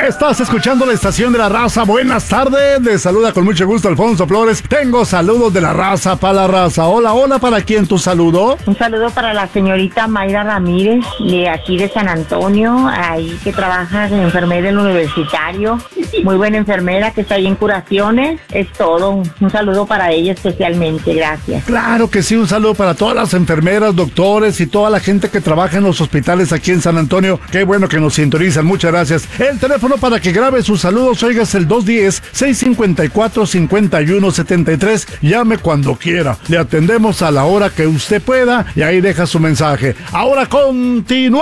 Estás escuchando la estación de la raza. Buenas tardes. Les saluda con mucho gusto Alfonso Flores. Tengo saludos de la raza para la raza. Hola, hola, ¿para quién tu saludo? Un saludo para la señorita Mayra Ramírez, de aquí de San Antonio, ahí que trabaja de enfermera en el universitario. Muy buena enfermera que está ahí en curaciones. Es todo. Un saludo para ella especialmente. Gracias. Claro que sí, un saludo para todas las enfermeras, doctores y toda la gente que trabaja en los hospitales aquí en San Antonio. Qué bueno que nos sintonizan. Muchas gracias. El teléfono para que grabe sus saludos, oiga, es el 210-654-5173. Llame cuando quiera. Le atendemos a la hora que usted pueda y ahí deja su mensaje. Ahora continúa.